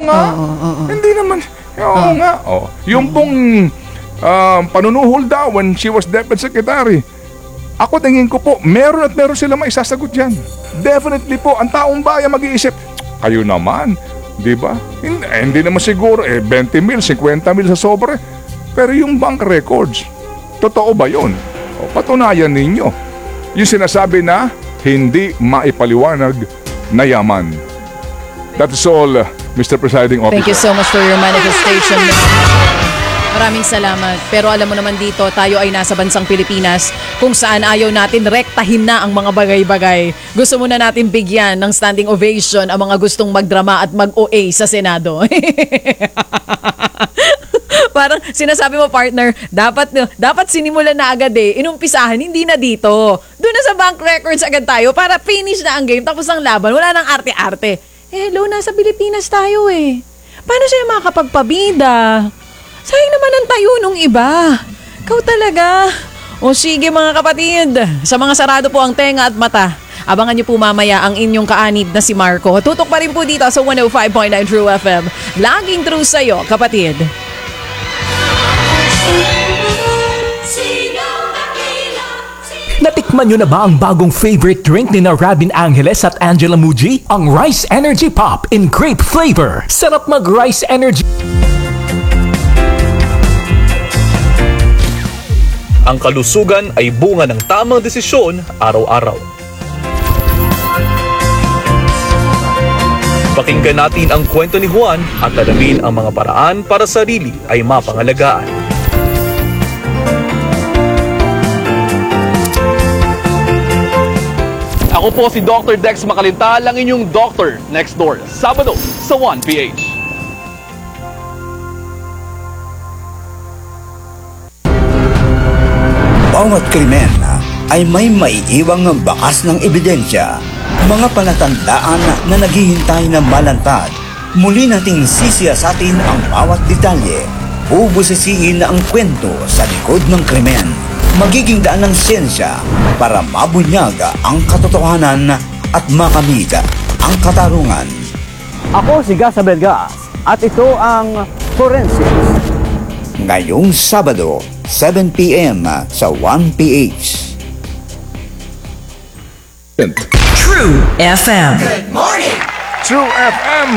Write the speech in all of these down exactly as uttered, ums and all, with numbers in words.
nga. Oo, oo, oo. Hindi naman. Oo Oh. nga. Oh. Yung pong uh, panunuhol daw when she was Deputy Secretary, ako tingin ko po, meron at meron sila maisasagot dyan. Definitely po, ang taong bayan mag-iisip, kayo naman, di ba? Hindi, eh, hindi naman siguro, eh, twenty mil, fifty mil sa sobre. Pero yung bank records, totoo ba yun? O, patunayan ninyo. Yung sinasabi na, hindi maipaliwanag na yaman. That's all, Mister Presiding Officer. Thank you so much for your manifestation. Maraming salamat. Pero alam mo naman dito, tayo ay nasa bansang Pilipinas kung saan ayaw natin rektahin na ang mga bagay-bagay. Gusto muna natin bigyan ng standing ovation ang mga gustong magdrama at mag-O A sa Senado. Parang sinasabi mo, partner, dapat dapat sinimulan na agad eh. Inumpisahan, hindi na dito. Doon na sa bank records agad tayo para finish na ang game. Tapos ang laban, wala nang arte-arte. Eh, hello, nasa Pilipinas tayo eh. Paano siya makakapagpabida? Sayang naman ang tayo nung iba. Ikaw talaga. O sige mga kapatid, sa mga sarado po ang tenga at mata, abangan niyo po mamaya ang inyong kaanib na si Marco. Tutok pa rin po dito sa one oh five point nine True F M. Laging true sa'yo, kapatid. Natikman nyo na ba ang bagong favorite drink ni na Rabin Angeles at Angela Muji? Ang Rice Energy Pop in grape flavor. Sarap mag Rice Energy. Ang kalusugan ay bunga ng tamang desisyon araw-araw. Pakinggan natin ang kwento ni Juan at alamin ang mga paraan para sarili ay mapangalagaan. Ako po si Doctor Dex Makalintal, ang inyong Doctor Next Door, Sabado sa one P H. Bawat krimen ay may maiiwang bakas ng ebidensya, mga palatandaan na naghihintay na malantad. Muli nating sisiyasatin ang bawat detalye, bubusisiin ang kwento sa likod ng krimen. Magiging daan ng siyensya para mabunyag ang katotohanan at makamit ang katarungan. Ako si Gasa Belgas at ito ang Forensics. Ngayong Sabado, seven p m sa one P H. True F M. Good morning! True F M!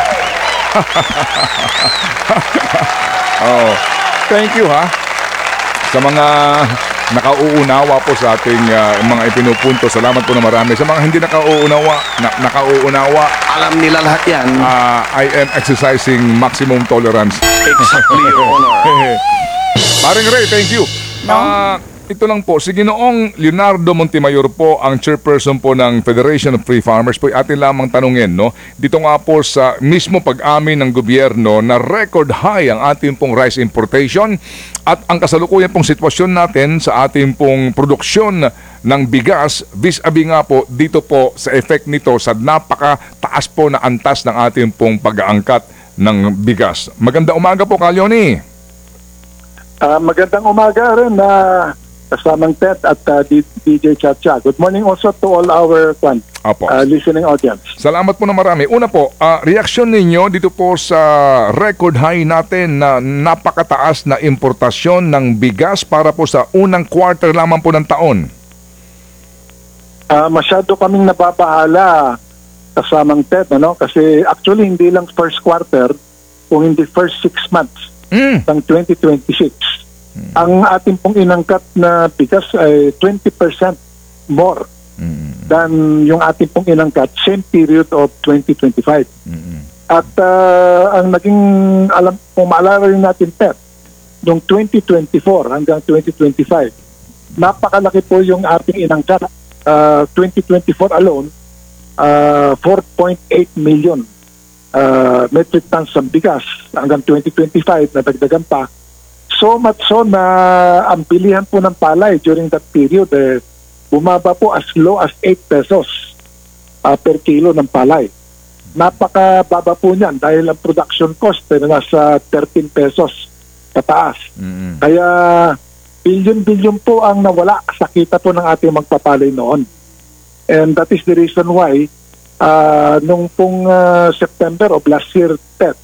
Oh, thank you ha. Sa mga nakauunawa po sa ating uh, mga ipinupunto, salamat po na marami. Sa mga hindi nakauunawa, na, nakauunawa, alam nila lahat yan. Uh, I am exercising maximum tolerance. Exactly, Your Honor. Paring Ray, thank you. Uh, ito lang po, si Ginoong Leonardo Montemayor po, ang chairperson po ng Federation of Free Farmers po, atin lamang tanungin, no? Dito nga po sa mismo pag-amin ng gobyerno na record high ang ating pong rice importation at ang kasalukuyan pong sitwasyon natin sa ating pong produksyon ng bigas vis-a-vis nga po dito po sa effect nito sa napaka-taas po na antas ng ating pong pag-aangkat ng bigas. Maganda umaga po, Kalyoni. Uh, magandang umaga rin na uh, kasamang Ted at uh, D J Chacha. Good morning also to all our uh, listening audience. Salamat po na marami. Una po, uh, reaksyon ninyo dito po sa record high natin na napakataas na importasyon ng bigas para po sa unang quarter lamang po ng taon. Uh, masyado kaming nababahala kasamang Ted, ano? Kasi actually hindi lang first quarter, kung hindi first six months mm. ng twenty twenty-six. Mm. Ang ating pong inangkat na bigas ay twenty percent more mm. than yung ating pong inangkat same period of twenty twenty-five. Mm. At uh, ang naging, alam, kung maalala rin natin, Pep, noong twenty twenty-four hanggang twenty twenty-five, napakalaki po yung ating inangkat. Uh, twenty twenty-four alone, uh, four point eight million uh, metric tons ng bigas. Hanggang twenty twenty-five, nadagdagan pa. So much so na ang bilihan po ng palay during that period, eh, bumaba po as low as eight pesos uh, per kilo ng palay. Napakababa po niyan dahil ang production cost eh, nasa thirteen pesos kataas. Mm-hmm. Kaya bilyon-bilyon po ang nawala sa kita po ng ating magpapalay noon. And that is the reason why uh, nung pong uh, September of last year, Ted,